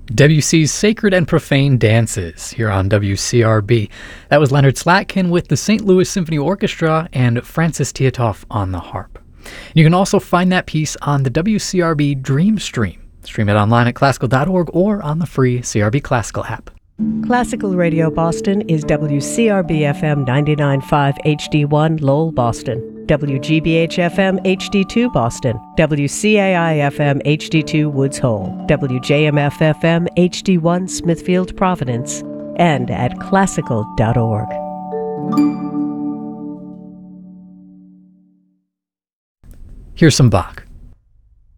Debussy's Sacred and Profane Dances here on WCRB. That was Leonard Slatkin with the St. Louis Symphony Orchestra and Francis Tietoff on the harp. You can also find that piece on the WCRB Dream Stream. Stream it online at classical.org or on the free CRB Classical app. Classical Radio Boston is WCRB-FM 99.5 HD1 Lowell, Boston, WGBH-FM HD2 Boston, WCAI-FM HD2 Woods Hole, WJMF-FM HD1 Smithfield, Providence, and at classical.org. Here's some Bach.